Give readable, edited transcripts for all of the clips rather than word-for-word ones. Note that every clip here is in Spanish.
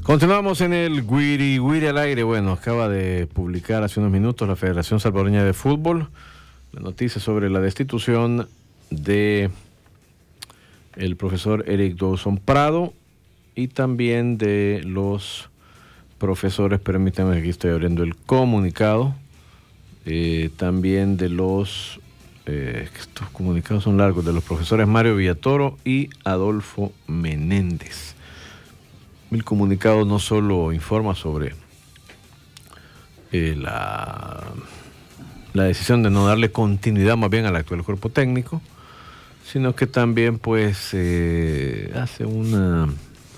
Continuamos en el Guiri Guiri al aire. Bueno, acaba de publicar hace unos minutos la Federación Salvadoreña de Fútbol la noticia sobre la destitución de el profesor Eric Dawson Prado y también de los profesores, permítanme que aquí estoy abriendo el comunicado, también de los, estos comunicados son largos, de los profesores Mario Villatoro y Adolfo Menéndez. El comunicado no solo informa sobre la decisión de no darle continuidad más bien al actual cuerpo técnico, sino que también pues hace una...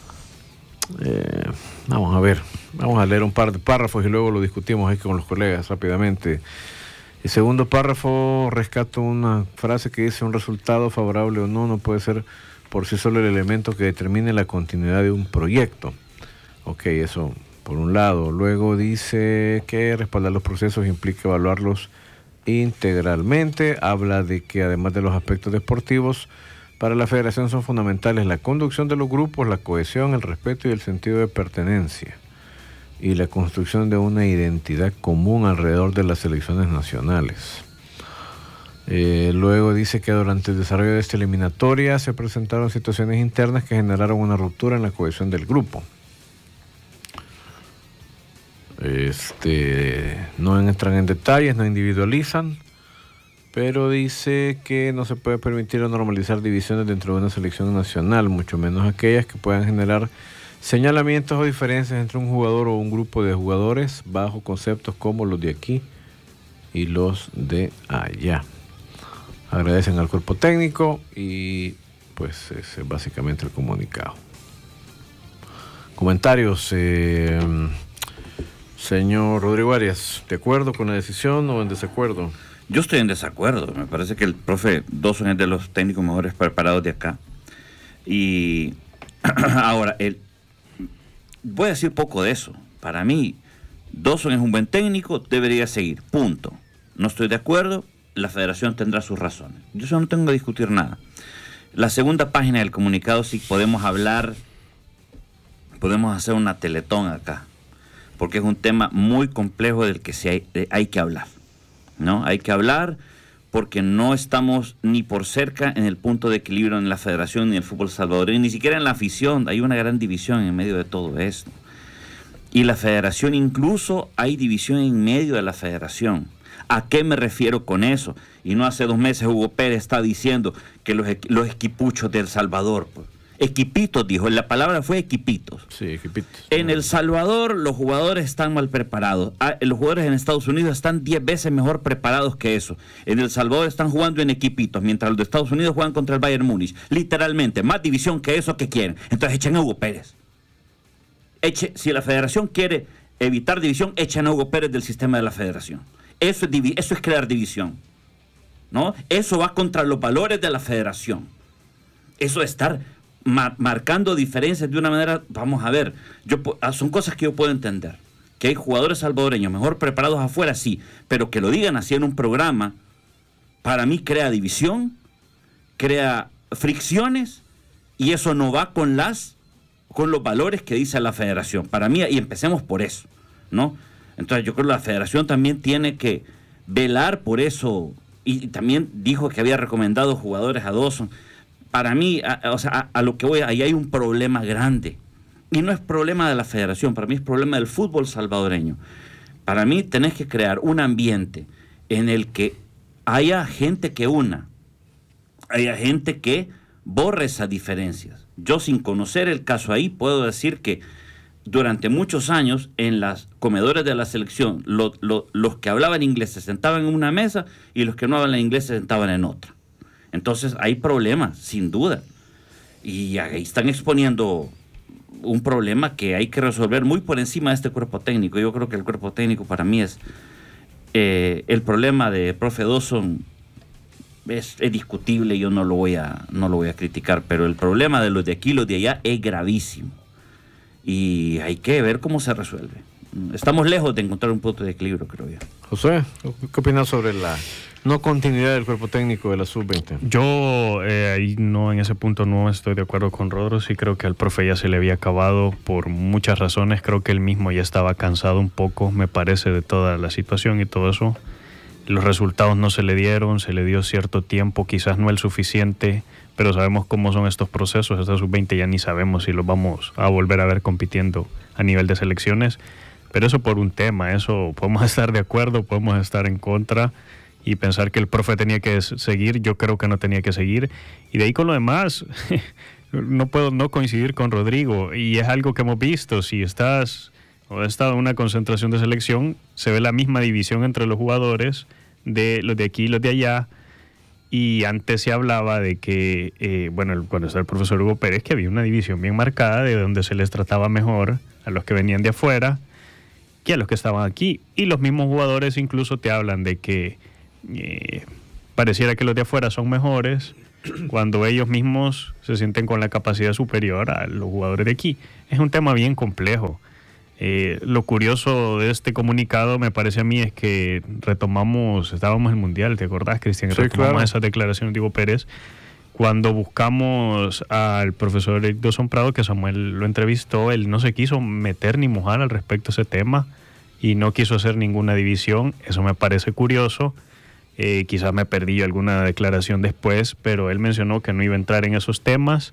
vamos a leer un par de párrafos y luego lo discutimos ahí con los colegas rápidamente. El segundo párrafo rescato una frase que dice: un resultado favorable o no puede ser por sí solo el elemento que determine la continuidad de un proyecto. Ok, eso por un lado. Luego dice que respaldar los procesos implica evaluarlos integralmente. Habla de que además de los aspectos deportivos, para la federación son fundamentales la conducción de los grupos, la cohesión, el respeto y el sentido de pertenencia, y la construcción de una identidad común alrededor de las selecciones nacionales. Luego dice que durante el desarrollo de esta eliminatoria se presentaron situaciones internas que generaron una ruptura en la cohesión del grupo. No entran en detalles, no individualizan, pero dice que no se puede permitir o normalizar divisiones dentro de una selección nacional, mucho menos aquellas que puedan generar señalamientos o diferencias entre un jugador o un grupo de jugadores bajo conceptos como los de aquí y los de allá. Agradecen al cuerpo técnico y pues ese es básicamente el comunicado. Comentarios, señor Rodrigo Arias, ¿de acuerdo con la decisión o en desacuerdo? Yo estoy en desacuerdo. Me parece que el profe Dawson es de los técnicos mejores preparados de acá. Y ahora, voy a decir poco de eso. Para mí, Dawson es un buen técnico, debería seguir, punto. No estoy de acuerdo, la federación tendrá sus razones. Yo eso no tengo que discutir nada. La segunda página del comunicado, sí podemos hablar, podemos hacer una teletón acá, porque es un tema muy complejo del que hay que hablar, ¿no? Hay que hablar porque no estamos ni por cerca en el punto de equilibrio en la federación ni en el fútbol salvadoreño, ni siquiera en la afición. Hay una gran división en medio de todo esto. Y la federación, incluso hay división en medio de la federación. ¿A qué me refiero con eso? Y no hace 2 meses Hugo Pérez está diciendo que los equipuchos de El Salvador, pues, equipitos, dijo, la palabra fue equipitos. Sí, equipitos. En El Salvador los jugadores están mal preparados. Los jugadores en Estados Unidos están 10 veces mejor preparados que eso. En El Salvador están jugando en equipitos, mientras los de Estados Unidos juegan contra el Bayern Múnich. Literalmente, más división que eso que quieren. Entonces echen a Hugo Pérez. Si la federación quiere evitar división, echen a Hugo Pérez del sistema de la federación. Eso es crear división, ¿no? Eso va contra los valores de la federación. Eso es estar marcando diferencias de una manera, vamos a ver, son cosas que yo puedo entender. Que hay jugadores salvadoreños mejor preparados afuera, sí, pero que lo digan así en un programa, para mí crea división, crea fricciones, y eso no va con los valores que dice la federación. Para mí, y empecemos por eso, ¿no? Entonces yo creo que la federación también tiene que velar por eso, y también dijo que había recomendado jugadores a Dawson. Para mí, a lo que voy, ahí hay un problema grande. Y no es problema de la federación, para mí es problema del fútbol salvadoreño. Para mí tenés que crear un ambiente en el que haya gente que una, haya gente que borre esas diferencias. Yo, sin conocer el caso ahí, puedo decir que durante muchos años en las comedores de la selección, los que hablaban inglés se sentaban en una mesa y los que no hablaban inglés se sentaban en otra. Entonces hay problemas, sin duda. Y ahí están exponiendo un problema que hay que resolver muy por encima de este cuerpo técnico. Yo creo que el cuerpo técnico para mí es... el problema de profe Dawson es discutible, yo no lo voy a criticar, pero el problema de los de aquí y los de allá es gravísimo. Y hay que ver cómo se resuelve. Estamos lejos de encontrar un punto de equilibrio, creo yo. José, ¿qué opinas sobre la No continuidad del cuerpo técnico de la sub-20. Yo ahí no, en ese punto no estoy de acuerdo con Rodro. Sí creo que al profe ya se le había acabado por muchas razones. Creo que él mismo ya estaba cansado un poco, me parece, de toda la situación y todo eso. Los resultados no se le dieron, se le dio cierto tiempo, quizás no el suficiente, pero sabemos cómo son estos procesos. Esta sub-20 ya ni sabemos si los vamos a volver a ver compitiendo a nivel de selecciones. Pero eso por un tema, eso podemos estar de acuerdo, podemos estar en contra y pensar que el profe tenía que seguir. Yo creo que no tenía que seguir. Y de ahí con lo demás, no puedo no coincidir con Rodrigo. Y es algo que hemos visto. Si estás o has estado en una concentración de selección, se ve la misma división entre los jugadores, de los de aquí y los de allá. Y antes se hablaba de que, cuando estaba el profesor Hugo Pérez, que había una división bien marcada de donde se les trataba mejor a los que venían de afuera que a los que estaban aquí. Y los mismos jugadores incluso te hablan de que pareciera que los de afuera son mejores cuando ellos mismos se sienten con la capacidad superior a los jugadores de aquí. Es un tema bien complejo. Lo curioso de este comunicado, me parece a mí, es que estábamos en el Mundial, ¿te acordás, Cristian? Sí, Retomamos claro. esa declaración de Hugo Pérez cuando buscamos al profesor Eric Dawson Prado, que Samuel lo entrevistó. Él no se quiso meter ni mojar al respecto de ese tema y no quiso hacer ninguna división. Eso me parece curioso. Quizás me perdí alguna declaración después, pero él mencionó que no iba a entrar en esos temas.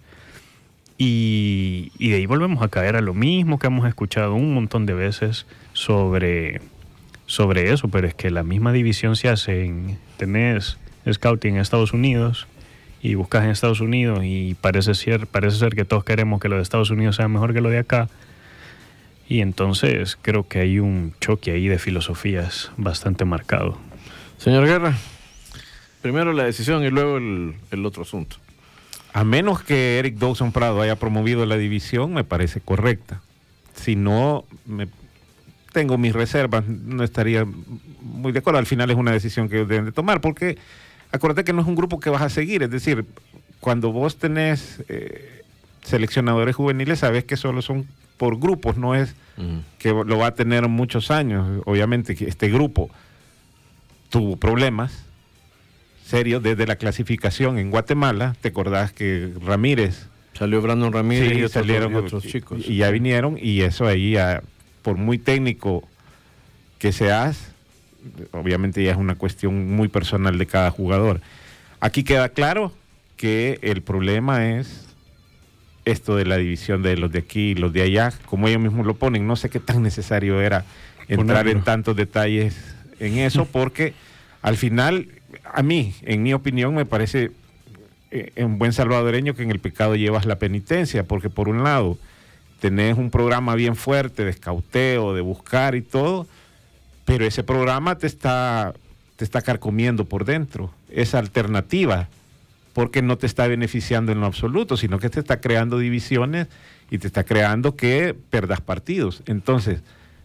Y de ahí volvemos a caer a lo mismo que hemos escuchado un montón de veces sobre eso, pero es que la misma división se hace tenés scouting en Estados Unidos y buscas en Estados Unidos y parece ser que todos queremos que lo de Estados Unidos sea mejor que lo de acá. Y entonces creo que hay un choque ahí de filosofías bastante marcado. Señor Guerra, primero la decisión y luego el otro asunto. A menos que Eric Dawson Prado haya promovido la división, me parece correcta. Si no, tengo mis reservas, no estaría muy de acuerdo. Al final es una decisión que deben de tomar, porque acuérdate que no es un grupo que vas a seguir. Es decir, cuando vos tenés seleccionadores juveniles, sabes que solo son por grupos, no es que lo va a tener muchos años. Obviamente que este grupo tuvo problemas serios desde la clasificación en Guatemala. Te acordás que Ramírez Salió Brandon Ramírez sí, y salieron otros chicos. y ya vinieron, y eso ahí por muy técnico que seas, obviamente ya es una cuestión muy personal de cada jugador. Aquí queda claro que el problema es esto de la división de los de aquí y los de allá, como ellos mismos lo ponen. No sé qué tan necesario era entrar en tantos detalles en eso, porque al final, a mí, en mi opinión, me parece en buen salvadoreño que en el pecado llevas la penitencia, porque por un lado tenés un programa bien fuerte de escauteo, de buscar y todo, pero ese programa te está carcomiendo por dentro, esa alternativa, porque no te está beneficiando en lo absoluto, sino que te está creando divisiones y te está creando que perdas partidos. Entonces,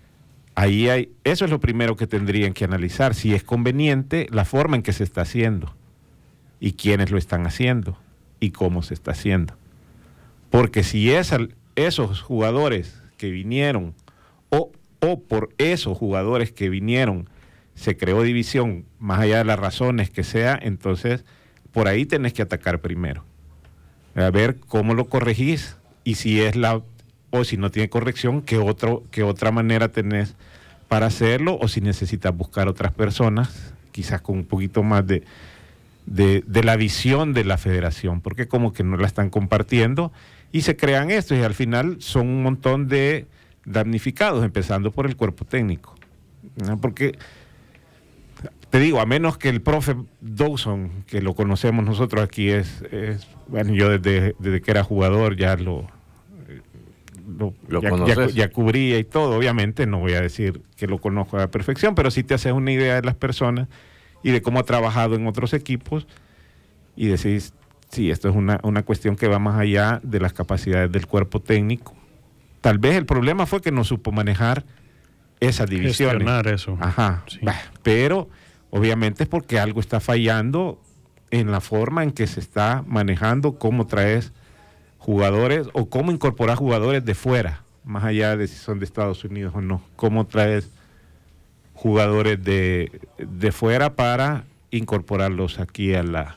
eso es lo primero que tendrían que analizar, si es conveniente la forma en que se está haciendo y quiénes lo están haciendo y cómo se está haciendo. Porque si esos jugadores que vinieron o por esos jugadores que vinieron se creó división, más allá de las razones que sea, entonces por ahí tenés que atacar primero. A ver cómo lo corregís y si es o si no tiene corrección, qué otra manera tenés para hacerlo, o si necesitas buscar otras personas, quizás con un poquito más de la visión de la federación, porque como que no la están compartiendo y se crean esto, y al final son un montón de damnificados, empezando por el cuerpo técnico, ¿no? Porque te digo, a menos que el profe Dawson, que lo conocemos nosotros aquí, bueno, yo desde que era jugador ya ya cubría y todo. Obviamente no voy a decir que lo conozco a la perfección, pero sí te haces una idea de las personas y de cómo ha trabajado en otros equipos y decís, sí, esto es una cuestión que va más allá de las capacidades del cuerpo técnico. Tal vez el problema fue que no supo manejar esas divisiones. Gestionar eso. Ajá. Sí. Pero obviamente es porque algo está fallando en la forma en que se está manejando, cómo traes jugadores o cómo incorporar jugadores de fuera, más allá de si son de Estados Unidos o no. Cómo traes jugadores de fuera para incorporarlos aquí a la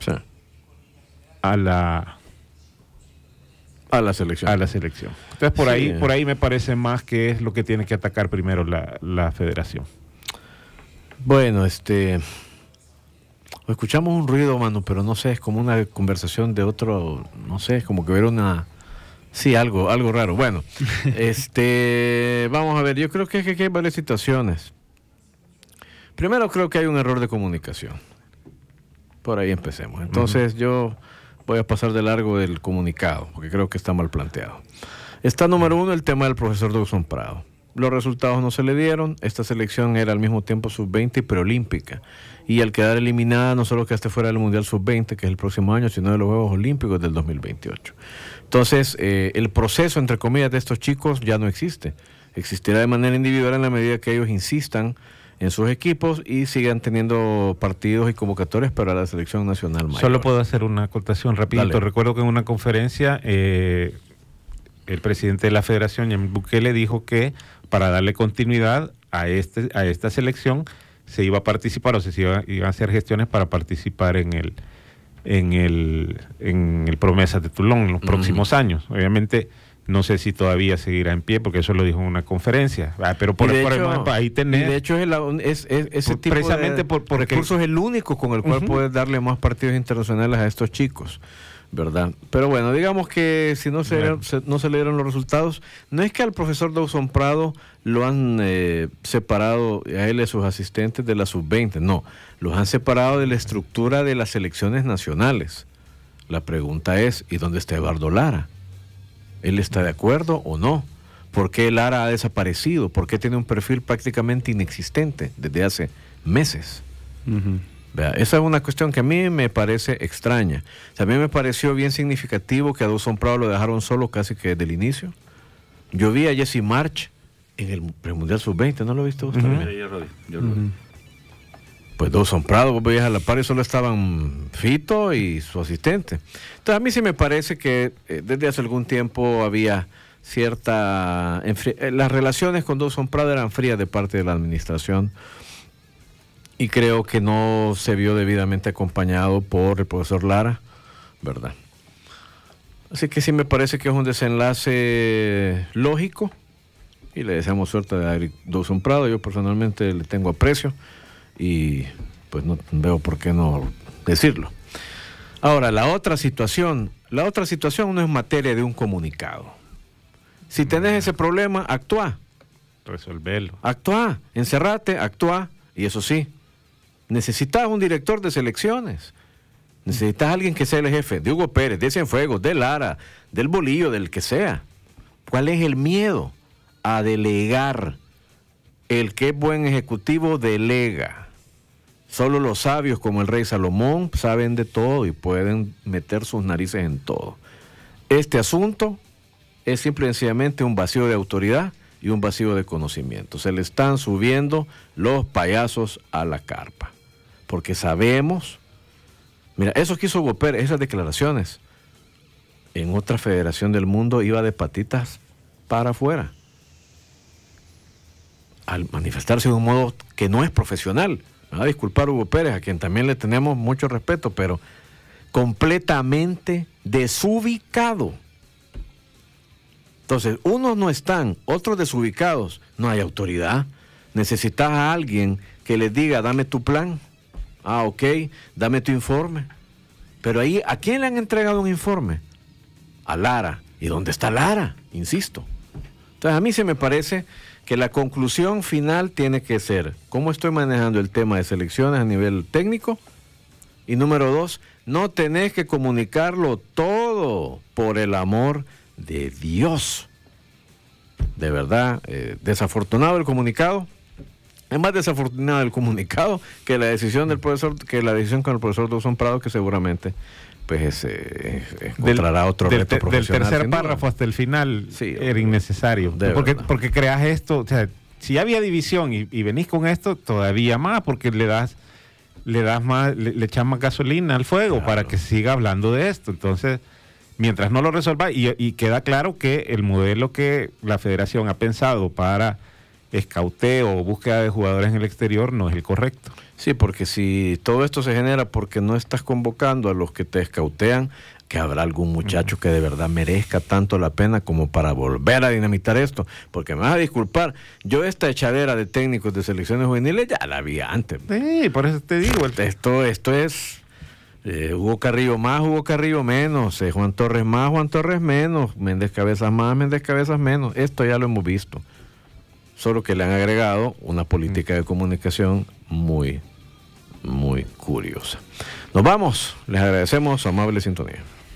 selección. Entonces por ahí me parece más que es lo que tiene que atacar primero la federación. Bueno, escuchamos un ruido, mano, pero no sé, es como una conversación de otro, no sé, es como que ver algo raro. Bueno, vamos a ver, yo creo que hay varias situaciones. Primero creo que hay un error de comunicación. Por ahí empecemos. Entonces yo voy a pasar de largo del comunicado, porque creo que está mal planteado. Está número 1 el tema del profesor Dawson Prado. Los resultados no se le dieron. Esta selección era al mismo tiempo sub-20 y preolímpica. Y al quedar eliminada, no solo quedaste fuera del Mundial sub-20, que es el próximo año, sino de los Juegos Olímpicos del 2028. Entonces, el proceso, entre comillas, de estos chicos ya no existe. Existirá de manera individual en la medida que ellos insistan en sus equipos y sigan teniendo partidos y convocatorias para la selección nacional mayor. Solo puedo hacer una acotación rapidito. Dale. Recuerdo que en una conferencia el presidente de la federación, Nayib Bukele, dijo que para darle continuidad a esta selección se iba a participar, o se iban a hacer gestiones para participar en el Promesas de Toulon en los próximos años. Obviamente no sé si todavía seguirá en pie, porque eso lo dijo en una conferencia. Pero ahí tenés... Y de hecho ese tipo precisamente de recurso es el único con el cual puedes darle más partidos internacionales a estos chicos, ¿verdad? Pero bueno, digamos que si no se le dieron los resultados, no es que al profesor Dawson Prado lo han separado, a él y a sus asistentes, de la sub-20, no, los han separado de la estructura de las selecciones nacionales. La pregunta es, ¿y dónde está Eduardo Lara? ¿Él está de acuerdo o no? ¿Por qué Lara ha desaparecido? ¿Por qué tiene un perfil prácticamente inexistente desde hace meses? Vea, esa es una cuestión que a mí me parece extraña. También me pareció bien significativo que a Dawson Prado lo dejaron solo casi que desde el inicio. Yo vi a Jesse March en el Premundial Sub-20, ¿no lo viste usted? Yo lo vi. Pues Dawson Prado, vos veías a la par y solo estaban Fito y su asistente. Entonces a mí sí me parece que desde hace algún tiempo había cierta... las relaciones con Dawson Prado eran frías de parte de la administración y creo que no se vio debidamente acompañado por el profesor Lara, ¿verdad? Así que sí me parece que es un desenlace lógico y le deseamos suerte a Eric Dawson Prado. Yo personalmente le tengo aprecio y pues no veo por qué no decirlo. Ahora, la otra situación no es materia de un comunicado. Si tenés ese problema, actúa. Resolverlo. Actúa, encerrate, actúa. Y eso sí, necesitas un director de selecciones. Necesitas alguien que sea el jefe de Hugo Pérez, de Cienfuegos, de Lara, del Bolillo, del que sea. ¿Cuál es el miedo a delegar? El que es buen ejecutivo delega. Solo los sabios como el rey Salomón saben de todo y pueden meter sus narices en todo. Este asunto es simple y sencillamente un vacío de autoridad y un vacío de conocimiento. Se le están subiendo los payasos a la carpa. Porque sabemos, mira, eso que hizo Hugo Pérez, esas declaraciones, en otra federación del mundo iba de patitas para afuera. Al manifestarse de un modo que no es profesional. Me va a disculpar Hugo Pérez, a quien también le tenemos mucho respeto, pero completamente desubicado. Entonces, unos no están, otros desubicados, no hay autoridad. Necesitas a alguien que les diga, dame tu plan. Ah, ok, dame tu informe. Pero ahí, ¿a quién le han entregado un informe? A Lara. ¿Y dónde está Lara? Insisto. Entonces, a mí se me parece que la conclusión final tiene que ser cómo estoy manejando el tema de selecciones a nivel técnico. Y número 2, no tenés que comunicarlo todo, por el amor de Dios. De verdad, desafortunado el comunicado. Es más desafortunado el comunicado que la decisión del profesor, que la decisión con el profesor Dawson Prado, que seguramente pues encontrará otro reto profesional. Del tercer párrafo hasta el final era innecesario. Porque creas esto, o sea, si había división y venís con esto, todavía más, porque le echas más gasolina al fuego para que siga hablando de esto. Entonces, mientras no lo resuelva, y queda claro que el modelo que la federación ha pensado para escauteo o búsqueda de jugadores en el exterior no es el correcto. Sí, porque si todo esto se genera porque no estás convocando a los que te escautean, que habrá algún muchacho que de verdad merezca tanto la pena como para volver a dinamitar esto, porque me vas a disculpar, yo esta echadera de técnicos de selecciones juveniles ya la vi antes. Sí, por eso te digo. Esto es Hugo Carrillo más, Hugo Carrillo menos, Juan Torres más, Juan Torres menos, Méndez Cabezas más, Méndez Cabezas menos. Esto ya lo hemos visto, solo que le han agregado una política de comunicación muy, muy curiosa. Nos vamos, les agradecemos su amable sintonía.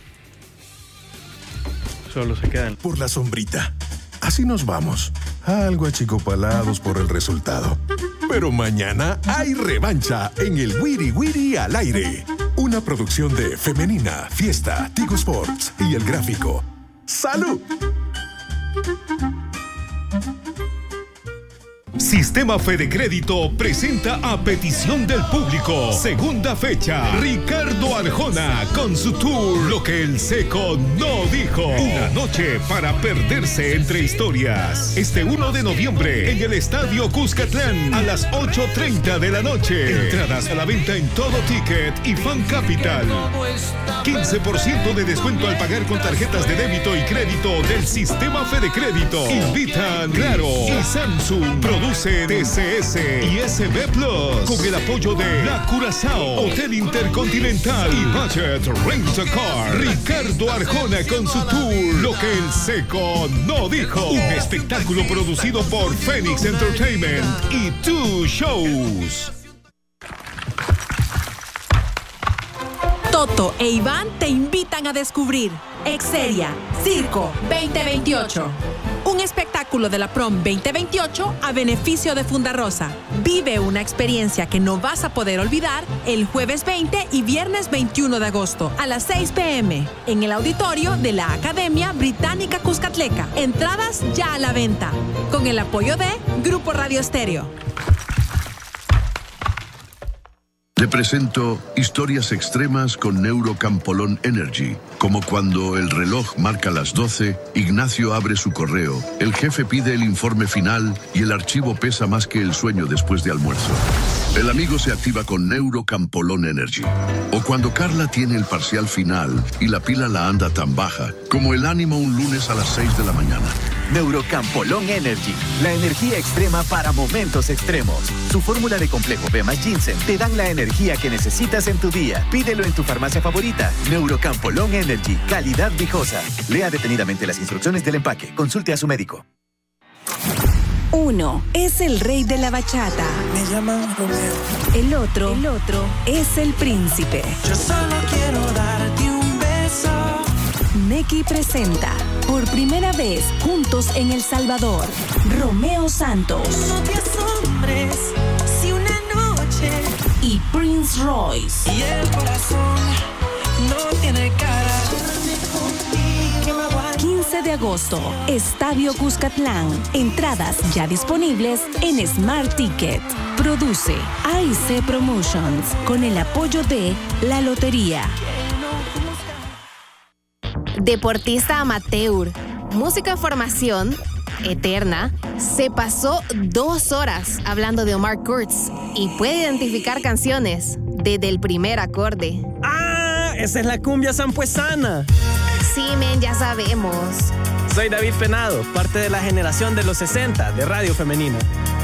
Solo se quedan por la sombrita. Así nos vamos, algo achicopalados por el resultado. Pero mañana hay revancha en el Wiri Wiri al aire. Una producción de Femenina, Fiesta, Tigo Sports y El Gráfico. ¡Salud! Sistema Fede Crédito presenta a petición del público. Segunda fecha. Ricardo Arjona con su tour Lo que el Seco no dijo. Una noche para perderse entre historias. Este 1 de noviembre en el Estadio Cuscatlán a las 8:30 de la noche. Entradas a la venta en Todo Ticket y Fan Capital. 15% de descuento al pagar con tarjetas de débito y crédito del Sistema Fede Crédito. Invitan Claro y Samsung. Produce TCS y SB Plus con el apoyo de La Curazao, Hotel Intercontinental y Budget Rent a Car. Ricardo Arjona con su tour Lo que el Seco no dijo. Un espectáculo producido por Phoenix Entertainment y Two Shows. Toto e Iván te invitan a descubrir Exeria Circo 2028. Un espectáculo de la Prom 2028 a beneficio de Fundarosa. Vive una experiencia que no vas a poder olvidar el jueves 20 y viernes 21 de agosto a las 6 p.m. en el auditorio de la Academia Británica Cuscatleca. Entradas ya a la venta. Con el apoyo de Grupo Radio Estéreo. Le presento historias extremas con Neurocampolón Energy. Como cuando el reloj marca las 12, Ignacio abre su correo, el jefe pide el informe final y el archivo pesa más que el sueño después de almuerzo. El amigo se activa con Neurocampolón Energy. O cuando Carla tiene el parcial final y la pila la anda tan baja como el ánimo un lunes a las 6 de la mañana. Neurocampolón Energy, la energía extrema para momentos extremos. Su fórmula de complejo B más ginseng te dan la energía que necesitas en tu día. Pídelo en tu farmacia favorita. Neurocampolón Energy, calidad viejosa. Lea detenidamente las instrucciones del empaque. Consulte a su médico. Uno es el rey de la bachata. Me llaman Romeo. El otro es el príncipe. Yo solo quiero darte un beso. Neki presenta por primera vez juntos en El Salvador Romeo Santos. No te asombres si una noche y Prince Royce. Y el corazón no tiene cara. 15 de agosto, Estadio Cuscatlán. Entradas ya disponibles en Smart Ticket. Produce AIC Promotions con el apoyo de La Lotería. Deportista amateur, música en formación eterna, se pasó 2 horas hablando de Omar Kurtz y puede identificar canciones desde el primer acorde. ¡Ah! Esa es la cumbia sampuesana. Sí, men, ya sabemos. Soy David Penado, parte de la generación de los 60 de Radio Femenina.